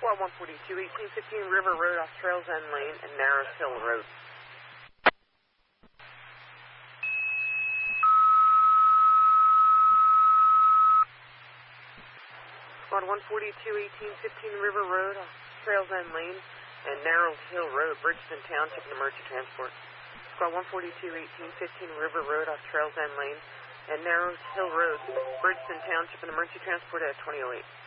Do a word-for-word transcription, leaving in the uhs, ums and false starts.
Squad one forty-two, eighteen fifteen River Road off Trails End Lane and Narrows Hill Road. Squad one forty-two, eighteen fifteen River Road off Trails End Lane and Narrows Hill Road, Bridgeton Township, and emergency transport. Squad one forty-two, eighteen fifteen River Road off Trails End Lane and Narrows Hill Road, Bridgeton Township, and emergency transport at twenty oh eight.